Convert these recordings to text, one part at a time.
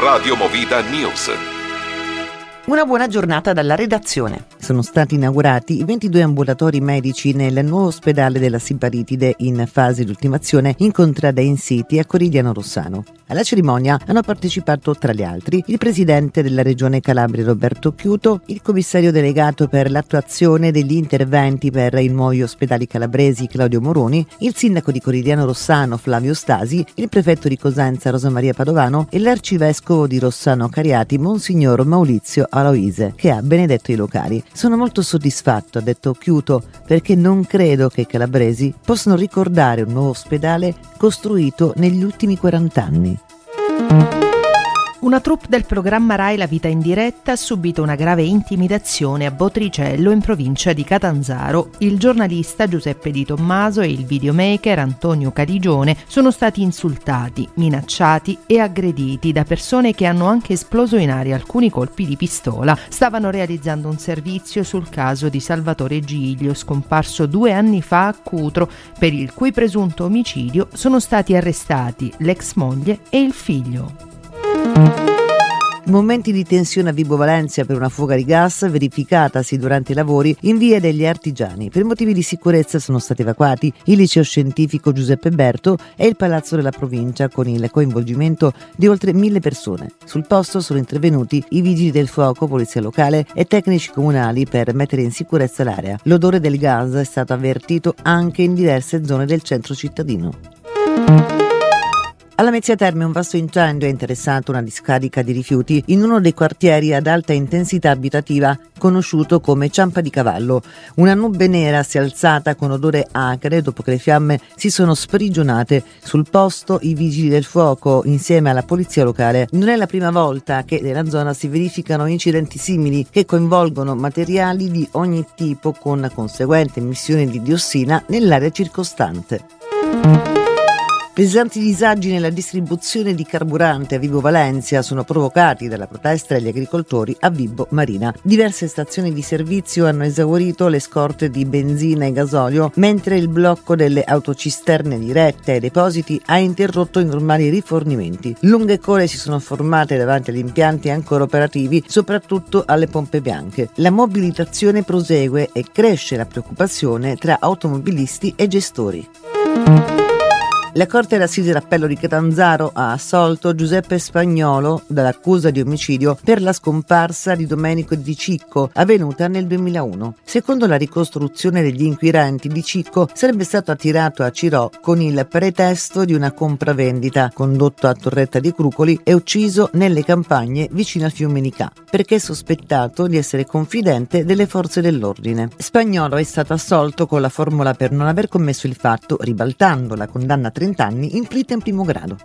Radio Movida News. Una buona giornata dalla redazione. Sono stati inaugurati i 22 ambulatori medici nel nuovo ospedale della Sibaritide in fase di ultimazione in Contrada in City a Corigliano Rossano. Alla cerimonia hanno partecipato tra gli altri il presidente della regione Calabria Roberto Chiuto, il commissario delegato per l'attuazione degli interventi per i nuovi ospedali calabresi Claudio Moroni, il sindaco di Corigliano Rossano Flavio Stasi, il prefetto di Cosenza Rosa Maria Padovano e l'arcivescovo di Rossano Cariati Monsignor Maurizio Aloise, che ha benedetto i locali. Sono molto soddisfatto, ha detto Chiuto, perché non credo che i calabresi possano ricordare un nuovo ospedale costruito negli ultimi 40 anni. Una troupe del programma Rai La Vita in Diretta ha subito una grave intimidazione a Botricello in provincia di Catanzaro. Il giornalista Giuseppe Di Tommaso e il videomaker Antonio Caligione sono stati insultati, minacciati e aggrediti da persone che hanno anche esploso in aria alcuni colpi di pistola. Stavano realizzando un servizio sul caso di Salvatore Giglio, scomparso 2 anni fa a Cutro, per il cui presunto omicidio sono stati arrestati l'ex moglie e il figlio. Momenti di tensione a Vibo Valentia per una fuga di gas verificatasi durante i lavori in via degli Artigiani. Per motivi di sicurezza sono stati evacuati il liceo scientifico Giuseppe Berto e il palazzo della provincia con il coinvolgimento di oltre 1000 persone. Sul posto sono intervenuti i vigili del fuoco, polizia locale e tecnici comunali per mettere in sicurezza l'area. L'odore del gas è stato avvertito anche in diverse zone del centro cittadino. Alla Mezzia Terme un vasto incendio ha interessato una discarica di rifiuti in uno dei quartieri ad alta intensità abitativa conosciuto come Ciampa di Cavallo. Una nube nera si è alzata con odore acre dopo che le fiamme si sono sprigionate. Sul posto i vigili del fuoco insieme alla polizia locale. Non è la prima volta che nella zona si verificano incidenti simili che coinvolgono materiali di ogni tipo con conseguente emissione di diossina nell'area circostante. Pesanti disagi nella distribuzione di carburante a Vibo Valentia sono provocati dalla protesta degli agricoltori a Vibo Marina. Diverse stazioni di servizio hanno esaurito le scorte di benzina e gasolio, mentre il blocco delle autocisterne dirette ai depositi ha interrotto i normali rifornimenti. Lunghe code si sono formate davanti agli impianti ancora operativi, soprattutto alle pompe bianche. La mobilitazione prosegue e cresce la preoccupazione tra automobilisti e gestori. La Corte d'Assise d'Appello di Catanzaro ha assolto Giuseppe Spagnolo dall'accusa di omicidio per la scomparsa di Domenico Di Cicco, avvenuta nel 2001. Secondo la ricostruzione degli inquirenti, Di Cicco sarebbe stato attirato a Cirò con il pretesto di una compravendita, condotto a Torretta dei Crucoli e ucciso nelle campagne vicino al fiume Nicà, perché è sospettato di essere confidente delle forze dell'ordine. Spagnolo è stato assolto con la formula per non aver commesso il fatto, ribaltando la condanna a 30 anni inflitta in primo grado.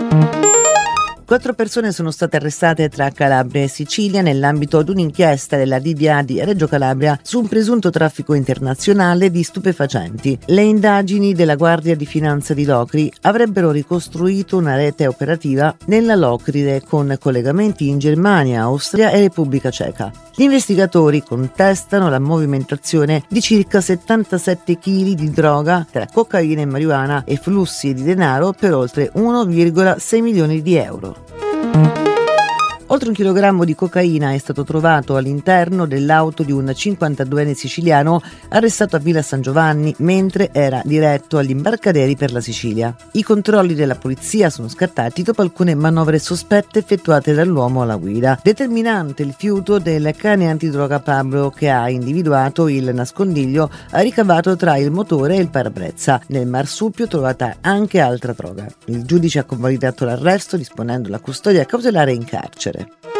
4 persone sono state arrestate tra Calabria e Sicilia nell'ambito di un'inchiesta della DDA di Reggio Calabria su un presunto traffico internazionale di stupefacenti. Le indagini della Guardia di Finanza di Locri avrebbero ricostruito una rete operativa nella Locride con collegamenti in Germania, Austria e Repubblica Ceca. Gli investigatori contestano la movimentazione di circa 77 kg di droga tra cocaina e marijuana e flussi di denaro per oltre 1,6 milioni di euro. Oltre 1 chilogrammo di cocaina è stato trovato all'interno dell'auto di un 52enne siciliano arrestato a Villa San Giovanni mentre era diretto agli imbarcaderi per la Sicilia. I controlli della polizia sono scattati dopo alcune manovre sospette effettuate dall'uomo alla guida. Determinante il fiuto del cane antidroga Pablo, che ha individuato il nascondiglio ricavato tra il motore e il parabrezza. Nel marsupio trovata anche altra droga. Il giudice ha convalidato l'arresto disponendo la custodia cautelare in carcere.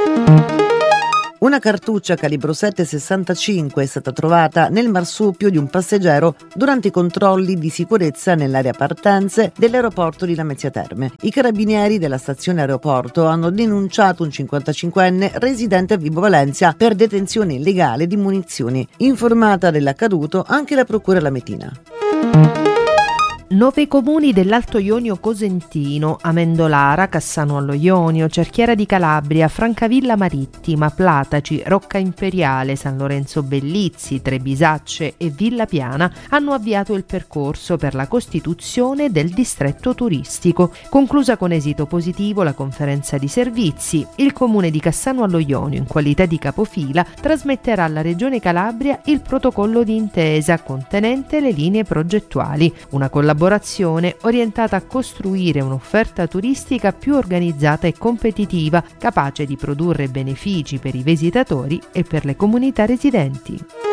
Una cartuccia calibro 7,65 è stata trovata nel marsupio di un passeggero durante i controlli di sicurezza nell'area partenze dell'aeroporto di Lamezia Terme. I carabinieri della stazione aeroporto hanno denunciato un 55enne residente a Vibo Valentia per detenzione illegale di munizioni. Informata dell'accaduto anche la procura lametina. 9 comuni dell'Alto Ionio Cosentino, Amendolara, Cassano allo Ionio, Cerchiara di Calabria, Francavilla Marittima, Plataci, Rocca Imperiale, San Lorenzo Bellizzi, Trebisacce e Villa Piana hanno avviato il percorso per la costituzione del distretto turistico. Conclusa con esito positivo la conferenza di servizi, il comune di Cassano allo Ionio, in qualità di capofila, trasmetterà alla Regione Calabria il protocollo di intesa contenente le linee progettuali, una collaborazione orientata a costruire un'offerta turistica più organizzata e competitiva, capace di produrre benefici per i visitatori e per le comunità residenti.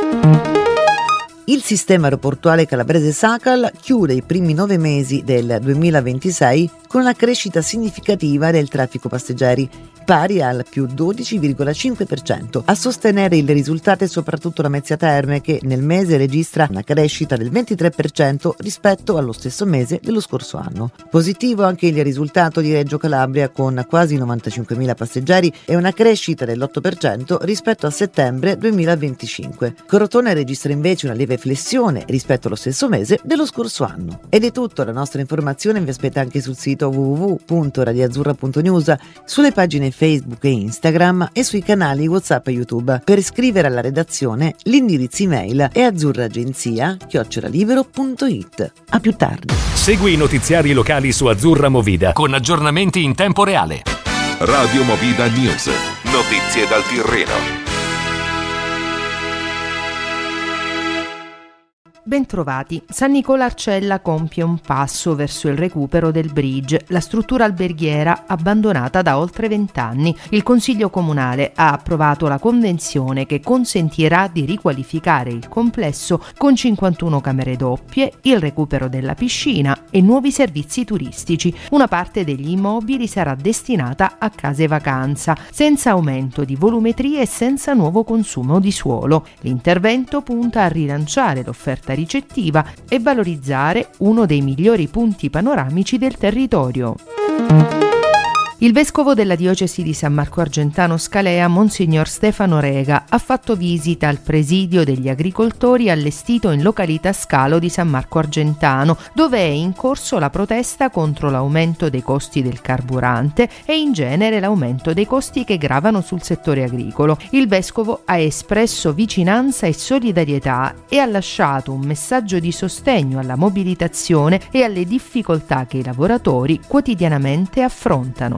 Il sistema aeroportuale calabrese SACAL chiude i primi 9 mesi del 2026 con una crescita significativa del traffico passeggeri, pari al più 12,5%. A sostenere il risultato è soprattutto la Mezzia Terme, che nel mese registra una crescita del 23% rispetto allo stesso mese dello scorso anno. Positivo anche il risultato di Reggio Calabria, con quasi 95.000 passeggeri e una crescita dell'8% rispetto a settembre 2025. Crotone registra invece una lieve flessione rispetto allo stesso mese dello scorso anno. Ed è tutto, la nostra informazione vi aspetta anche sul sito www.radioazzurra.news, sulle pagine Facebook e Instagram e sui canali WhatsApp e YouTube. Per scrivere alla redazione l'indirizzo email è azzurragenzia@libero.it. A più tardi. Segui i notiziari locali su Azzurra Movida con aggiornamenti in tempo reale. Radio Movida News. Notizie dal Tirreno. Bentrovati. San Nicola Arcella compie un passo verso il recupero del bridge, la struttura alberghiera abbandonata da oltre 20 anni. Il Consiglio Comunale ha approvato la convenzione che consentirà di riqualificare il complesso con 51 camere doppie, il recupero della piscina e nuovi servizi turistici. Una parte degli immobili sarà destinata a case vacanza, senza aumento di volumetrie e senza nuovo consumo di suolo. L'intervento punta a rilanciare l'offerta ricettiva e valorizzare uno dei migliori punti panoramici del territorio. Il vescovo della diocesi di San Marco Argentano Scalea, Monsignor Stefano Rega, ha fatto visita al presidio degli agricoltori allestito in località Scalo di San Marco Argentano, dove è in corso la protesta contro l'aumento dei costi del carburante e in genere l'aumento dei costi che gravano sul settore agricolo. Il vescovo ha espresso vicinanza e solidarietà e ha lasciato un messaggio di sostegno alla mobilitazione e alle difficoltà che i lavoratori quotidianamente affrontano.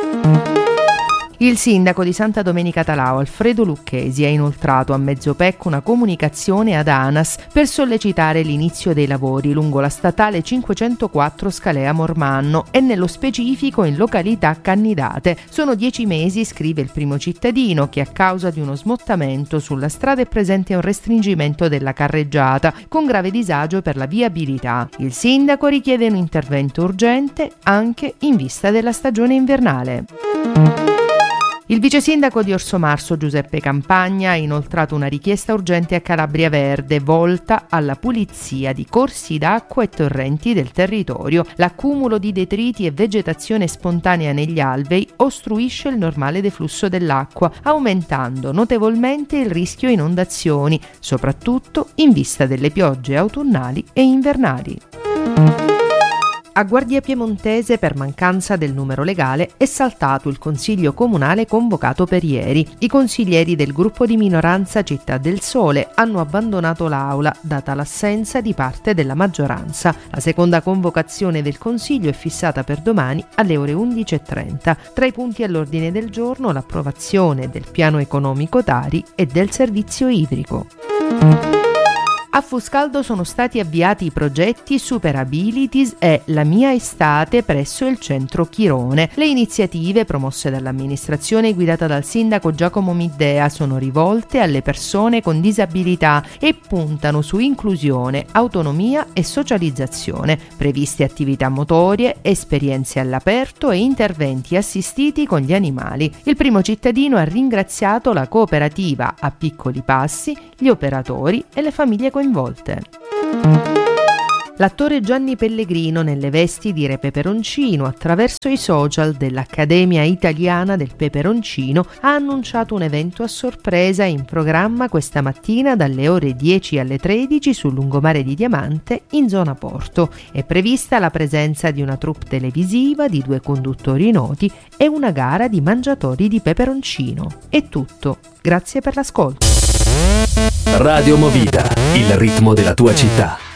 Il sindaco di Santa Domenica Talao, Alfredo Lucchesi, ha inoltrato a Mezzopec una comunicazione ad ANAS per sollecitare l'inizio dei lavori lungo la statale 504 Scalea Mormanno e nello specifico in località Cannidate. Sono 10 mesi, scrive il primo cittadino, che a causa di uno smottamento sulla strada è presente un restringimento della carreggiata con grave disagio per la viabilità. Il sindaco richiede un intervento urgente anche in vista della stagione invernale. Il vice sindaco di Orsomarso, Giuseppe Campagna, ha inoltrato una richiesta urgente a Calabria Verde volta alla pulizia di corsi d'acqua e torrenti del territorio. L'accumulo di detriti e vegetazione spontanea negli alvei ostruisce il normale deflusso dell'acqua, aumentando notevolmente il rischio inondazioni, soprattutto in vista delle piogge autunnali e invernali. A Guardia Piemontese, per mancanza del numero legale, è saltato il consiglio comunale convocato per ieri. I consiglieri del gruppo di minoranza Città del Sole hanno abbandonato l'aula, data l'assenza di parte della maggioranza. La seconda convocazione del consiglio è fissata per domani alle ore 11:30. Tra i punti all'ordine del giorno l'approvazione del piano economico Tari e del servizio idrico. A Fuscaldo sono stati avviati i progetti Superabilities e La mia estate presso il centro Chirone. Le iniziative promosse dall'amministrazione guidata dal sindaco Giacomo Middea sono rivolte alle persone con disabilità e puntano su inclusione, autonomia e socializzazione. Previste attività motorie, esperienze all'aperto e interventi assistiti con gli animali. Il primo cittadino ha ringraziato la cooperativa A Piccoli Passi, gli operatori e le famiglie coinvolte. L'attore Gianni Pellegrino, nelle vesti di Re Peperoncino, attraverso i social dell'Accademia Italiana del Peperoncino, ha annunciato un evento a sorpresa in programma questa mattina dalle ore 10 alle 13 sul lungomare di Diamante in zona Porto. È prevista la presenza di una troupe televisiva, di 2 conduttori noti e una gara di mangiatori di peperoncino. È tutto. Grazie per l'ascolto. Radio Movida, il ritmo della tua città.